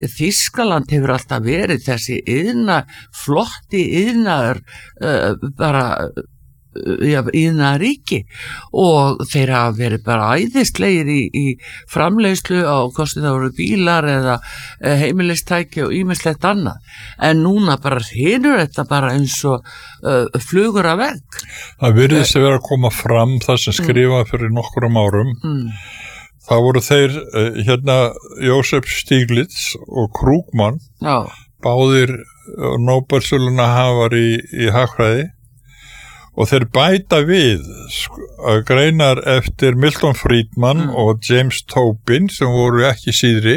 Þýskaland hefur alltaf verið þessi flotti iðnaður bara iðnaðaríki og þeir hafa verið bara æðislegir í framleiðslu á hvort það voru bílar eða heimilistæki og ýmislegt annað en núna bara hinur þetta bara eins og flugur af vegg. Það virðist að vera að koma fram það sem skrifað fyrir nokkrum árum. Það voru þeir Jósef Stiglitz og Krugman, báðir Nóbelsverðlauna hafar í hagfræði og þeir bæta við greinar eftir Milton Friedman og James Tobin sem voru ekki síðri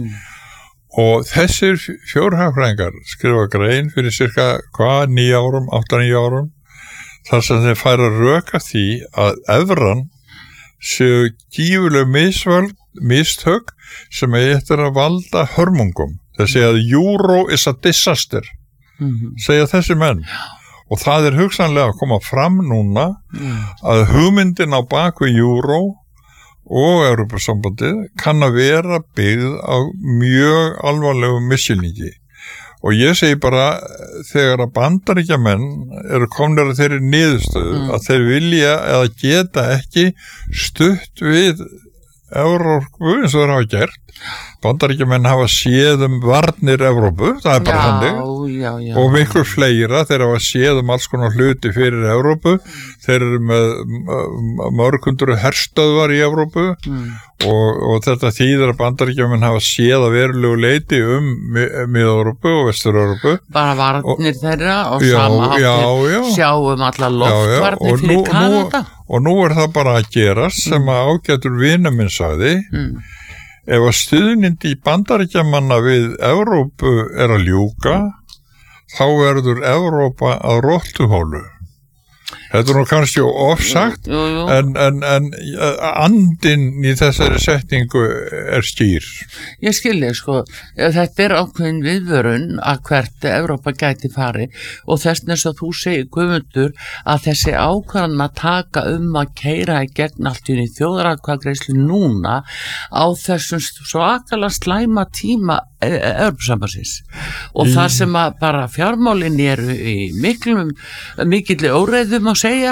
og þessir fjórhagfræðingar skrifa grein fyrir cirka 8-9 árum þar sem þeir færa röka því að evran séu gífuleg mistök sem eftir að valda hörmungum. Þeir segja að euro is a disaster, segja þessi menn. Og það hugsanlega að koma fram núna að hugmyndin á baku euro og Evrópusambandið kann að vera byggð á mjög alvarlegum misskilningi. Og ég segi bara þegar að Bandaríkjamenn eru komnir að þeirri niðurstöðu að þeir vilja eða geta ekki stutt við Evrópu eins og þeir hafa gert. Bandaríkjamenn hafa séð varnir Evrópu, það bara þannig og miklu fleira, þeir hafa séð alls konar hluti fyrir Evrópu, þeir eru með mörghundruð herstöðvar í Evrópu og þetta þýðir að Bandaríkjamenn hafa séð að verulegu leiti Mið-Evrópu og Vestur-Evrópu. Bara varnir þeirra og sama hátti sjáum alla loftvarnir fyrir Kanada. Og nú það bara að gerast sem að ágætur vinur minn sagði, ef að stuðnindi í Bandaríkjamanna við Evrópu að ljúka, þá verður Evrópa að rottuhólu. Þetta nú kannski ofsagt, en andinn í þessari setningu skýr. Ég skilji, þetta ákveðin viðvörun að hvert Evrópa gæti fari og þess að þú segir, Guðmundur, að þessi ákvæðan að taka að keyra í gegn allt í þjóðaratkvæðagreiðslu núna á þessum svakalega slæma tíma Evrópusambandsins og þar sem að bara fjármálin eru í mikilli óreiðum að segja.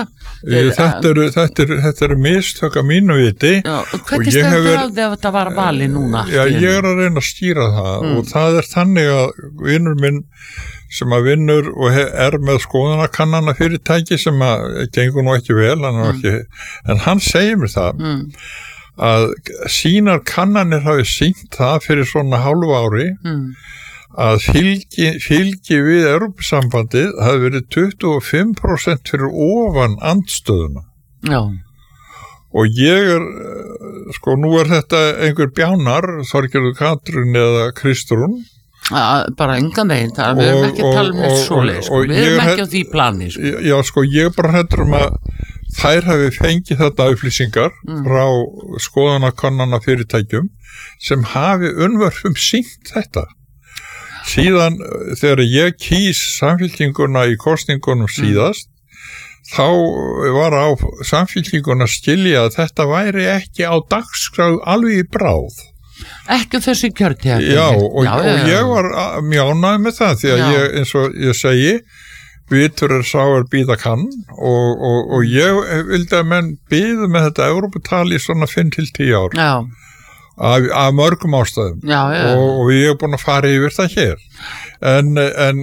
Þetta mistök að mínu viti. Hvernig stendur á því að þetta var valið núna? Já, ég að reyna að skýra það og það þannig að vinur minn sem að vinnur og með skoðanakannana fyrirtæki sem að gengur nú ekki vel, en hann segir mér það að sínar kannanir hafi sýnt það fyrir svona hálfu ári að fylgi við Evrópusambandið hafi verið 25% fyrir ofan andstöðuna. Já. Og ég nú þetta einhver bjánar, Þorgerður Katrín eða Kristrún. Bara engan veginn, við erum ekki að tala með svoleiðis, við erum ekki á því plani. Já, ég bara hræddur að þær hafi fengið þetta upplýsingar frá skoðanakannana fyrirtækjum sem hafi unnvörpum sýnt þetta. Síðan þegar ég kýs Samfylkinguna í kosningunum síðast, þá var á Samfylkinguna að skilja að þetta væri ekki á dagskrá alveg í bráð. Ekki þessi kjörtíð. Já, og ég var mjög ánægð með það því að eins og ég segi, vitur sá bíða kann og ég vildi að menn bíða með þetta Evróputali í svona 5-10 ár. Já. Af mörgum ástæðum og ég búin að fara yfir það hér en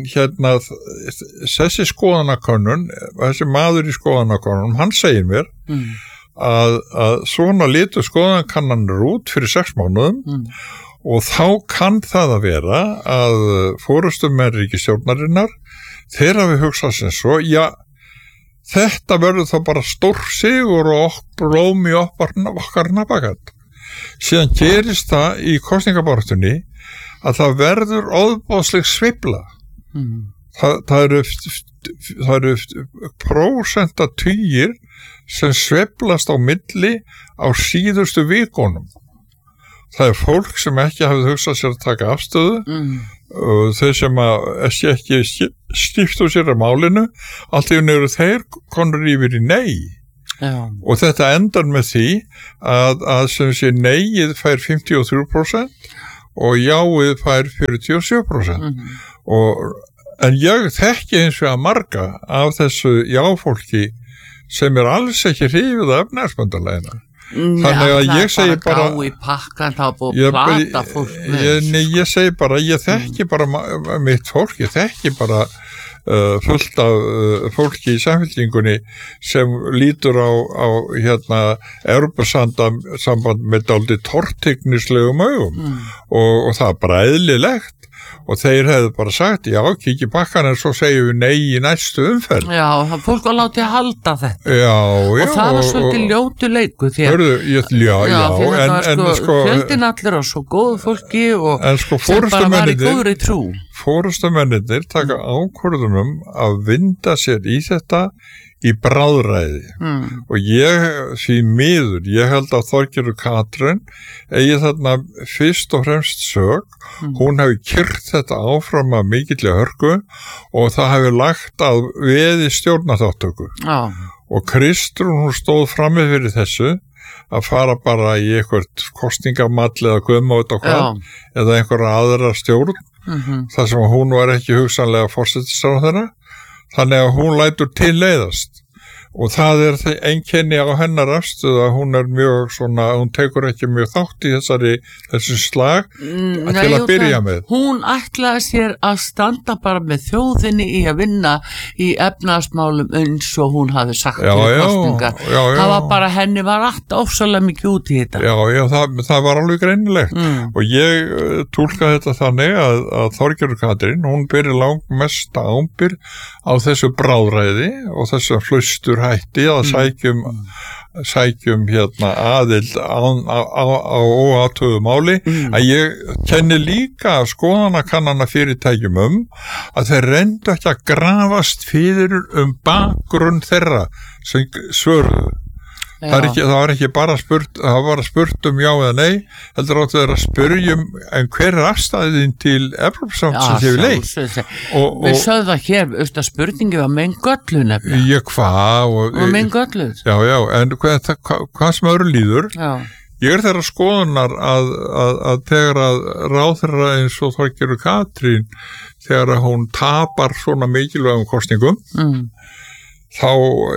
þessi skoðanakönnun, þessi maður í skoðanakönnun, hann segir mér að svona litu skoðanakannanir út fyrir 6 mánuðum og þá kann það að vera að forystumenn ríkisstjórnarinnar þeir hafi hugsað sem svo, þetta verður þá bara stór sigur og blóm í okkar nabagat. Síðan gerist það í kosningabaráttunni að það verður óðbóðsleg sveifla. Það eru prósentatugir sem sveiflast á milli á síðustu vikunum. Það fólk sem ekki hafði hugsað sér að taka afstöðu og þau sem ekki stíftu sér af málinu, allt í einu eru þeir konur yfir í nei. Já. Og þetta endar með því að sem sé neyið fær 53% og jáið fær 47%. En ég þekki eins og að marga af þessu jáfólki sem alls ekki hrifið af efnahagsbandalægina. Þannig að ég segi bara í pakkan, það búið að plata fólk ég segi bara, ég þekki bara mitt fólk, ég þekki bara fullt af fólki í samfélkingunni sem lítur á Evrópusamband með dálítið tortryggnislegum augum og það bara eðlilegt. Og þeir hefðu bara sagt, já, kíkja í pakkan en svo segjum við nei í næstu umferð. Já, það fólk var látið að halda þetta. Já. Og það var svolítið ljótu leiku því að... en fjöldin allir og svo góðu fólki og sem bara var í góðri trú. Forystumennirnir taka ákvörðunum að vinda sér í þetta í bráðræði og því miður, ég held að Þorgerður Katrín eigi þarna fyrst og fremst sök, hún hefði kyrrt þetta áfram að mikilli hörku og það hefði lagt að veði stjórnarþáttöku og Kristrún, hún stóð frammi fyrir þessu að fara bara í eitthvað kosningamall eða guðmátt og hvað eða einhverja aðra stjórn þar sem hún var ekki hugsanlega forsætisráðherra. Þannig að hún lætur til leiðast og það einkenni á hennar afstöðu að hún mjög svona, hún tekur ekki mjög þátt í þessu slag til að byrja með. Hún ætlaði sér að standa bara með þjóðinni í að vinna í efnahagsmálum eins og hún hafði sagt í kosningar. Það var bara, henni var allt ofsalega mikið út í þetta. Já, það var alveg greinilegt og ég túlka þetta þannig að Þorgerður Katrín, hún byrja langmesta ábyrgð á þessu bráðræði og þessu hlustur hætti að sækjum aðild á óatöðu máli að ég kenni líka skoðanakannana fyrirtækjum að þeir reyndu ekki að grafast fyrir bakgrunn þeirra sem svöruðu. Það var ekki bara spurt já eða nei, heldur áttu þeir að spyrjum en hver afstæðin til Evrópusambandsins hefur leið. Við sögðum það hér, spurningi var með göllu nefnilega. Og með göllu. Já, en hvað sem öðru líður, ég þeirra skoðunar að þegar að ráðherra eins og Þorgerður Katrín, þegar að hún tapar svona mikilvægum kosningum, þá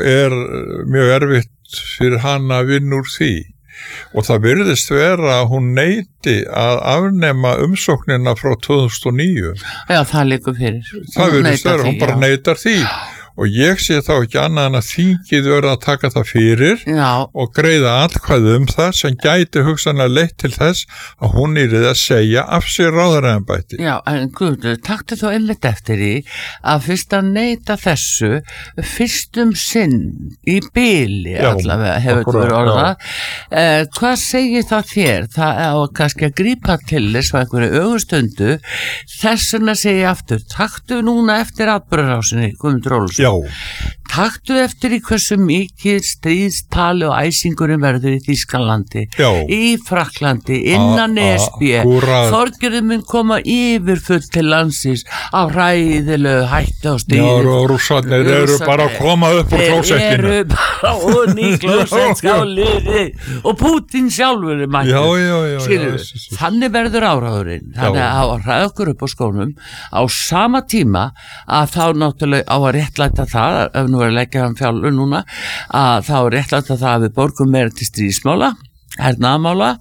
mjög erfitt fyrir hann að vinna úr því og það virðist vera að hún neyti að afnema umsóknina frá 2009. Já, það liggur fyrir. Það virðist vera, hún bara neytar því og ég sé þá ekki annað en að þingið verða að taka það fyrir og greiða atkvæði það sem gæti hugsanlega leitt til þess að hún yrði að segja af sér ráðherraembætti. Já, en Guðmundur, taktu þú einmitt eftir því að fyrst að neyta þessu fyrstum sinn í bili allavega hefur þetta verið orðað. Hvað segir það þér? Það á kannski að grípa til þess að einhverju ögustundu þessuna segja aftur, taktu núna eftir atburðarásinni, Guðmundur Ólafsson. Já. Taktu eftir í hversu mikið stríðstali og æsingurinn verður í Þýskalandi, í Frakklandi, innan ESB. Þorgerður mun koma yfirfull til landsins á hræðilegu hættu á stríðum. Já, rússarnir eru bara að koma upp úr klósettinu. Eru bara onni í klósettskáliði og Pútín sjálfur mættur. Þannig verður áráðurinn. Þannig að hræða okkur upp á skónum á sama tíma að þá náttúrulega á að réttlæta það, ef nú er að leggja hann fjálfur núna, að þá er réttlæta það að við borgum meira til stríðsmála, hernaðarmála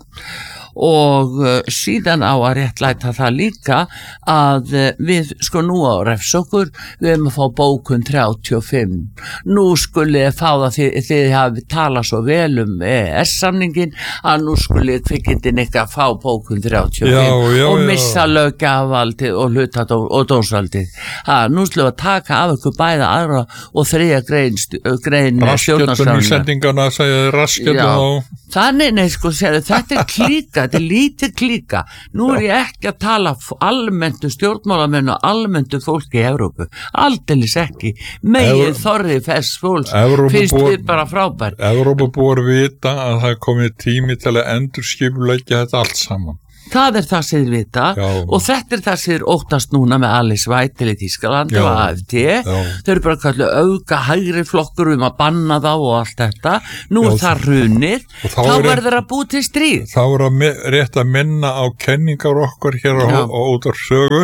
og síðan á að réttlæta það líka að við nú á refs okkur, við erum að fá bókun 35. Nú skulið fá það þið hafi talað svo vel EES-samningin að nú skulið kvikindin ekki að fá bókun 35 og missa löggjafarvaldið og hlutat og dómsvaldið. Nú skulið að taka af ykkur bæða aðra og þriðja grein stjórnarskrárinnar. Íslendingarna segja raskjöldum á. Þannig, þetta er klíka, þetta er lítið klíka. Nú er ég ekki að tala almenntu stjórnmálamenn og almenntu fólki í Evrópu. Aldeilis ekki. Megið þorrið þess fólks finnst við bara frábært. Evrópubúar vita að það er komið tími til að endurskipuleggja þetta allt saman. það það sem þeir vita og þetta það sem þeir óttast núna með Alice Weidel í Þýskalandi og AfD þeir eru bara kallið auka hægri flokkur að banna þá og allt þetta nú það hrunið, þá verður að búi til stríð. Þá rétt að minna á kenningar okkar hér á Útvarpssögu.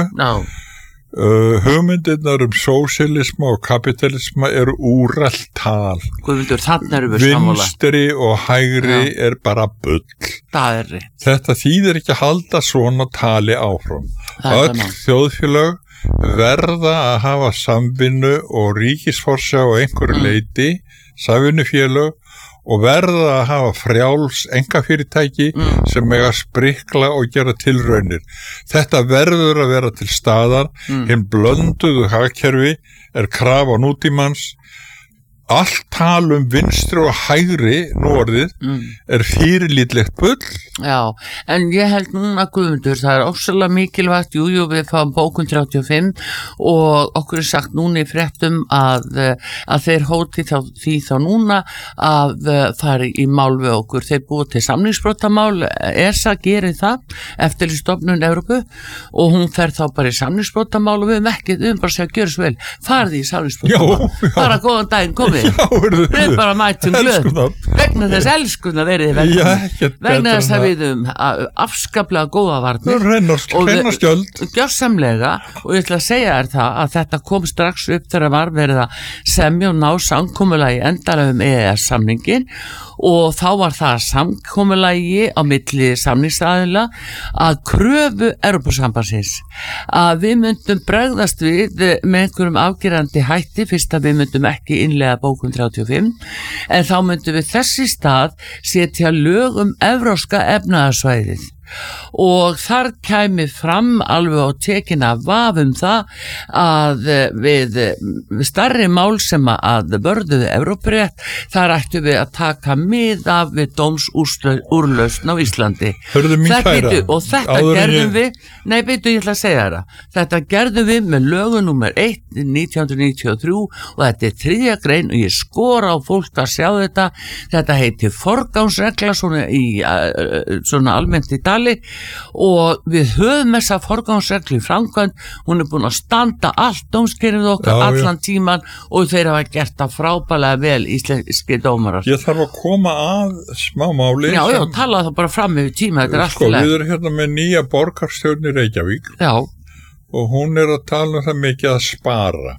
Hugmyndirnar sósíalisma og kapitalisma eru úrelt tal. Guðmundur, þannig erum við sammála. Vinstri og hægri bara bull. Það rétt. Þetta þýðir ekki að halda svona tali áfram. Öll þjóðfélög verða að hafa samvinnu og ríkisforsjá á einhverju leyti, samvinnufélög og verða að hafa frjáls einkafyrirtæki sem mega sprikla og gera tilraunir. Þetta verður að vera til staðar, hinn blönduðu hagkerfi krafa nútímans. Allt tal vinstri og hægri nú orðið fyrirlítlegt bull. Já, en ég held núna Guðmundur, það ósala mikilvægt, jú, við fáum bókun 35 og okkur sagt núna í fréttum að þeir hóti því þá núna að fara í mál við okkur. Þeir búið til samningsbrotamál, ESA gerir það eftir stofnun Evrópu og hún fer þá bara í samningsbrotamál og við bara segja, gjör svo vel, farði í samningsbrotamál. Bara góðan daginn, komið. Við bara mætum glöð vegna þess elskunar verið vegna þess að við afskaplega góða varnir og gjörsamlega og ég ætla að segja það að þetta kom strax upp þegar var verið að semja og ná samkomulagi endanlega EES-samningin og þá var það samkomulagi á milli samningsaðila að kröfu Evrópusambandsins að við myndum bregðast við með einhverjum afgerandi hætti fyrst að við myndum ekki innlega bókun 35 en þá myndum við þessi stað setja lög evrópska efnahagsvæðið og þar kæmi fram alveg á tekina vaf það að við stærri mál sem að vörðuðu Evrópurétt þar ættu við að taka mið af við dómsúrlausn á Íslandi. Og þetta gerðum við ég ætla að segja þetta gerðum við með lögu númer 1 1993 og þetta 3. grein og ég skora á fólk að sjá þetta heitir forgangsregla svona almennt í dag og við höfum þessa forgangsreglu í framkvæmd, hún búin að standa allt dómskerfið okkar allan tíman og þeir hafa gert það frábælega vel íslenski dómarar. Ég þarf að koma að smá máli. Já, tala það bara fram yfir tíma, þetta allt í lagi. Við erum hérna með nýja borgarstjórn í Reykjavík og hún að tala það mikið að spara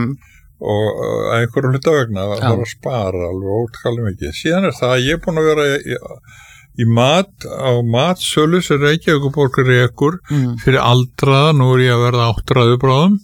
og einhverjum hluta vegna að spara alveg ótrúlega mikið. Síðan það að ég búin að vera í matsölu sem Reykjavíkurborg rekur fyrir aldraða, nú ég að verða 8 bráðum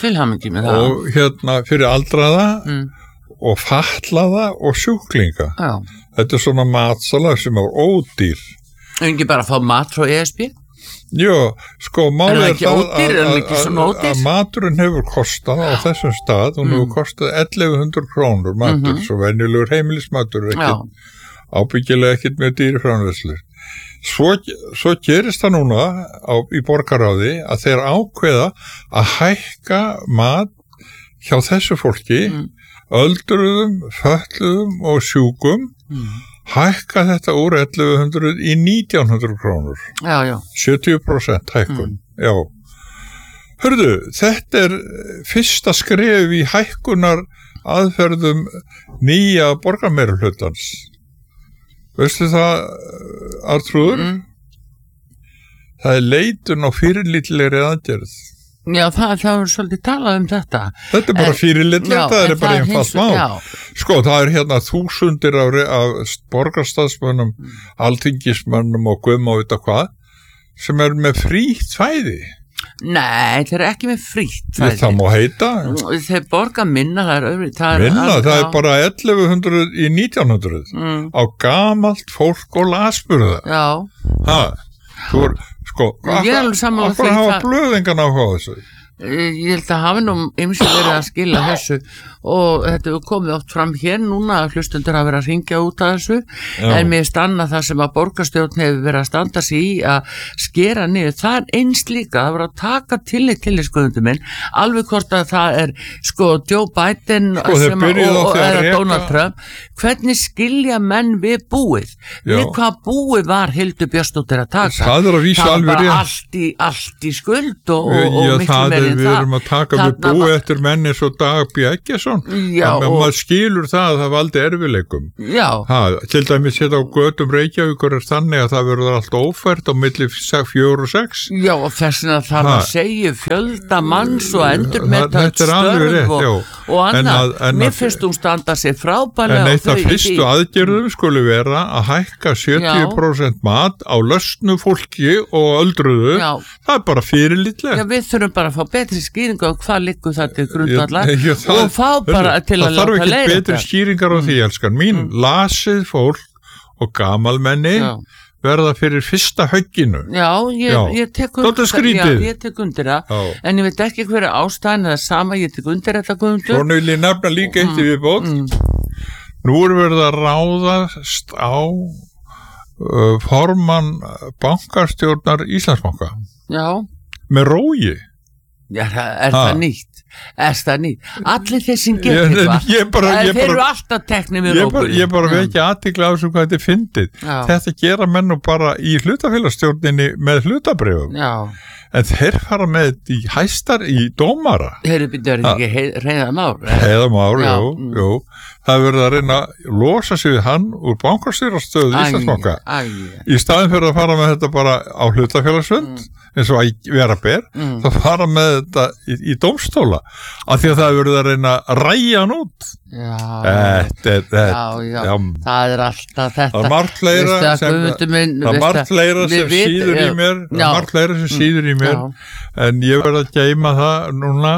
og fyrir aldraða og fatlaða og sjúklinga. Þetta svona matsala sem ódýr. Ekki bara að fá mat frá ESB? Jó, málið að maturinn hefur kostað á þessum stað, hún hefur kostað 1100 krónur matur, svo venjulegur heimilismatur ábyggilega ekkert með dýri framleiðslu. Svo gerist það núna í borgarráði að þeir ákveða að hækka mat hjá þessu fólki, öldruðum, fötluðum og sjúkum, hækka þetta úr 1100 í 1900 krónur. 70% hækkun. Hörðu, þetta fyrsta skref í hækkunar aðferðum nýja borgarmeirihlutans. Veistu það, Arnþrúður? Það leitun á fyrirlítlegri aðgerð. Já, það er svolítið talað þetta. Þetta bara fyrirlítlegt, það bara einfalt mál. Það hérna þúsundir af borgarstaðsmönnum, alþingismönnum og guðm og vita hvað, sem með frítt fæði. Nei, þeir ekki með frítt fæði. Það má heita. Þeir borga minna, það bara 1100 í 1900 á gamalt fólk og lasburða. Já. Þú akkur hafa blöðingan áhuga þessu? Ég held að hafi nú ýmsir verið að skila þessu og þetta hefur komið oft fram hér núna að hlustundur hafa verið að hringja út af þessu. En mér stanna það sem að borgarstjórn hefur verið að standa sig í að skera niður, það er eins líka, það verið að taka tillit til skoðundum minn, alveg hvort að það er Joe Biden eða Donald Trump, hvernig skilja menn við búið? Við hvað búið var Hildur Björnsdóttir að taka? Það er að vísa alveg allt í skuld og miklu meira. Við erum að taka við búið eftir menni svo Dag B. Eggertsson maður skilur það að það valdi erfileikum til dæmis hérna á götum Reykjavíkur er þannig að það verður allt ófært á milli 4 og 6 og þess vegna þarf að segja fjölda manns og endurmeta störf og annað mér finnst standa sér frábælega en eitt af fyrstu aðgerðum skuli vera að hækka 70% mat á lausnu fólki og öldruðu það er bara fyrirlitlega við þurfum bara að fá betri skýringu á hvað liggur það til grundvallar og fá bara til að láta leiða það þarf ekki betri skýringar á því elskan mín lasið fólk og gamalmenni verða fyrir fyrsta högginu ég tek undir það en ég veit ekki hverju ástæðan eða sama ég tek undir þetta Guðmundur Svo vil ég nefna líka eitt í viðbót nú er verið að ráðast á formann bankastjórnar Íslandsbanka með rógi er það nýtt? Allir þeir sem getur þeir eru alltaf teknir með rógunni ég bara veit ekki athygli á þessu hvað þetta er fyndið þetta gera menn nú bara í hlutafélagsstjórninni með hlutabrifum en þeir fara með þetta í hæstar í dómara þeir eru ekki Heiðar Már, jú það verður að reyna að losa sig við hann úr bankastjórastöðu Íslandsbanka í staðin fyrir að fara með þetta bara á hlutafélagsfund eins og að vera ber þá fara með þetta í dómstóla af því að það verður að reyna að ræja hann út það er alltaf þetta það er margt fleira sem síður í mér en ég verð að geyma það núna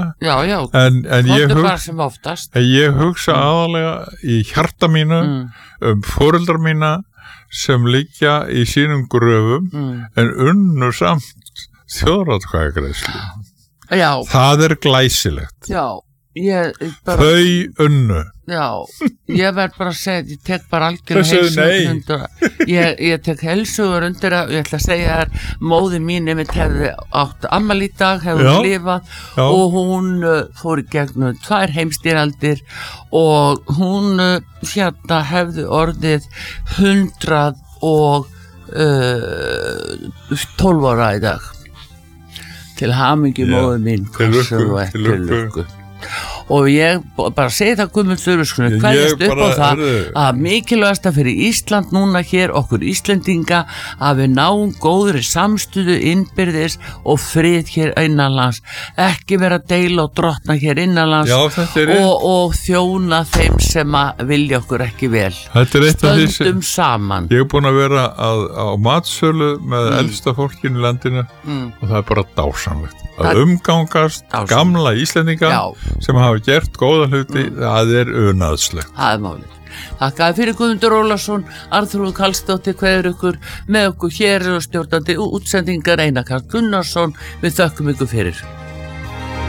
en ég hugsa aðalega í hjarta mínu foreldrar mína sem liggja í sínum gröfum en unnu samt þjóðaratkvæðagreiðslu það er glæsilegt þau unnu ég verð bara að segja ég tek bara algjörlega ég tek heilsugur undir að ég ætla að segja þér móðir mín hefði átt afmæli í dag hefði hún lifað og hún fór í gegnum 2 heimsstyrjaldir og hún hefði orðið 112 ára í dag til hamingju móðir mín til lukku og ég bara segi það Guðmundur hverjast upp á það að mikilvægasta fyrir Ísland núna hér okkur Íslendinga að við náum góðri samstöðu innbyrðis og frið hér innanlands ekki vera að deila og drottna hér innanlands og þjóna þeim sem að vilja okkur ekki vel stöndum saman ég búin að vera á matsölu með elsta fólkinu í landinu og það er bara dásamlegt að umgangast gamla Íslendinga sem hafa gert góða hluti það er unaðslegt það er málið Þakkaði fyrir Guðmundur Ólafsson Arnþrúður Karlsdóttir kveður ykkur með okkur hér og stjórnandi útsendingar Einar Karl Gunnarsson við þökkum ykkur fyrir